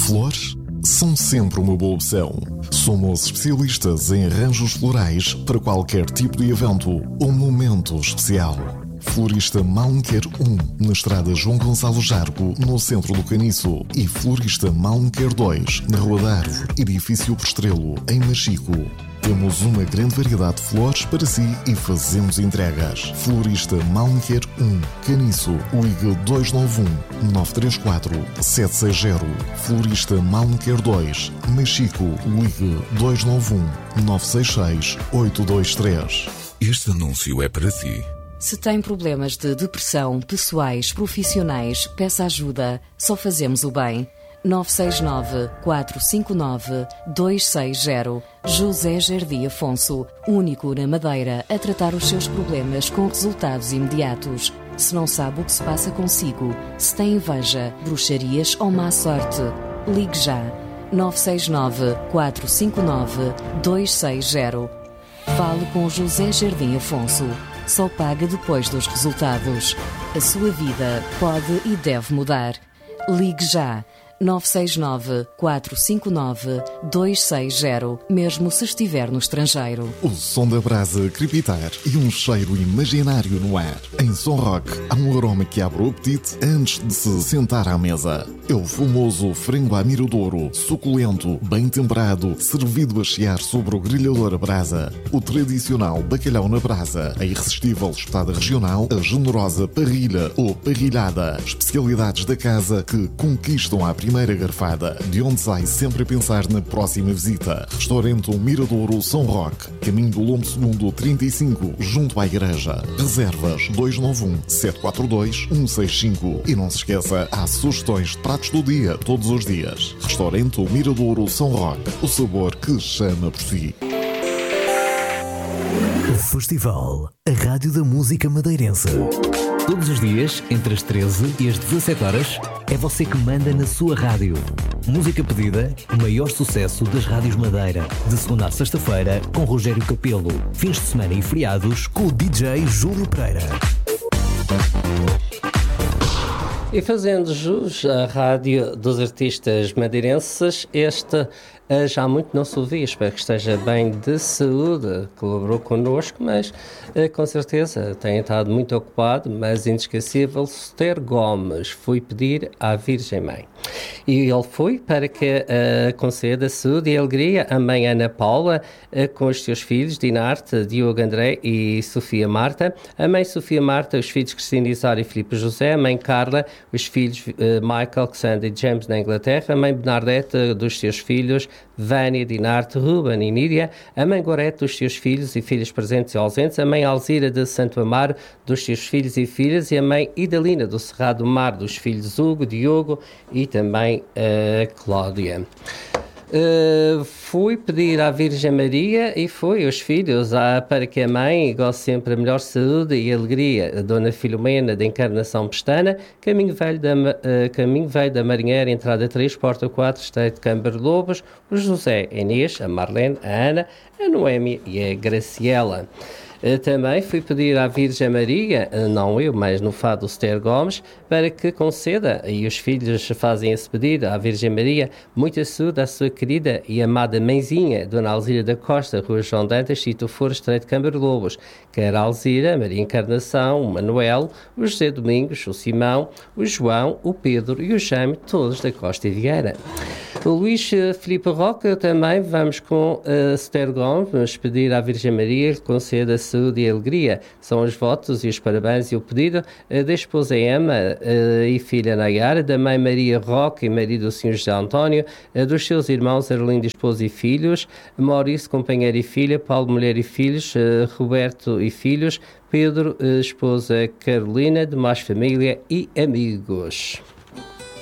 Flores são sempre uma boa opção. Somos especialistas em arranjos florais para qualquer tipo de evento ou momento especial. Florista Malmequer 1, na estrada João Gonçalo Jargo, no centro do Caniço. E Florista Malmequer 2, na Rua da Árvore, edifício Prestrelo, em Machico. Temos uma grande variedade de flores para si e fazemos entregas. Florista Malmequer 1, Caniço, ligue 291-934-760. Florista Malmequer 2, Machico, ligue 291-966-823. Este anúncio é para si. Se tem problemas de depressão, pessoais, profissionais, peça ajuda. Só fazemos o bem. 969-459-260. José Jardim Afonso, único na Madeira a tratar os seus problemas com resultados imediatos. Se não sabe o que se passa consigo, se tem inveja, bruxarias ou má sorte, ligue já. 969-459-260. Fale com José Jardim Afonso. Só paga depois dos resultados. A sua vida pode e deve mudar. Ligue já. 969-459-260, mesmo se estiver no estrangeiro. O som da brasa crepitar e um cheiro imaginário no ar. Em Som Rock há um aroma que abre o apetite antes de se sentar à mesa. É o famoso frango à miradouro, suculento, bem temperado, servido a chiar sobre o grelhador a brasa. O tradicional bacalhau na brasa, a irresistível espetada regional, a generosa parrilha ou parrilhada. Especialidades da casa que conquistam a primeira garfada, de onde sai sempre a pensar na próxima visita. Restaurante Miradouro São Roque, caminho do Lombo Segundo 35, junto à igreja. Reservas 291-742-165. E não se esqueça, há sugestões de pratos do dia, todos os dias. Restaurante Miradouro São Roque, o sabor que chama por si. O Festival, a rádio da música madeirense. Todos os dias, entre as 13 e as 17 horas, é você que manda na sua rádio. Música pedida, o maior sucesso das rádios Madeira. De segunda a sexta-feira, com Rogério Capelo. Fins de semana e feriados, com o DJ Júlio Pereira. E fazendo jus à rádio dos artistas madeirenses, esta já há muito não se ouvia, espero que esteja bem de saúde, colaborou connosco, mas com certeza tem estado muito ocupado, mas inesquecível. Soter Gomes foi pedir à Virgem Mãe. E ele foi para que conceda saúde e alegria à mãe Ana Paula, com os seus filhos, Dinarte, Diogo André e Sofia Marta, a mãe Sofia Marta, os filhos Cristina Isara e Filipe José, a mãe Carla, os filhos Michael, Xander e James na Inglaterra, a mãe Bernadette, dos seus filhos Vânia, Dinarte, Ruben e Nídia, a mãe Gorete, dos seus filhos e filhas presentes e ausentes, a mãe Alzira de Santo Amaro, dos seus filhos e filhas, e a mãe Idalina do Cerrado Mar, dos filhos Hugo, Diogo e também Cláudia. Fui pedir à Virgem Maria e foi os filhos para que a mãe goze sempre a melhor saúde e alegria. A Dona Filomena da Encarnação Pestana, caminho velho da Marinheira, entrada 3, porta 4, Estreito de Câmara Lobos, o José, a Inês, a Marlene, a Ana, a Noémia e a Graciela. Também fui pedir à Virgem Maria, não eu, mas no fado do Soter Gomes, para que conceda, e os filhos fazem esse pedido à Virgem Maria, muita saúde à sua querida e amada mãezinha, Dona Alzira da Costa, Rua João Dantas, Sítio Foro, Estreito de Câmara Lobos, quer a Alzira, Maria Encarnação, o Manuel, o José Domingos, o Simão, o João, o Pedro e o Jaime, todos da Costa e Vieira. O Luís Filipe Roca também vamos com Soter Gomes pedir à Virgem Maria que conceda saúde e alegria. São os votos e os parabéns e o pedido da esposa Emma e filha Nayara, da mãe Maria Roca e marido do Sr. José António, dos seus irmãos Arlindo, esposa e filhos, Maurício, companheiro e filha, Paulo, mulher e filhos, Roberto e filhos, Pedro, esposa Carolina, demais família e amigos.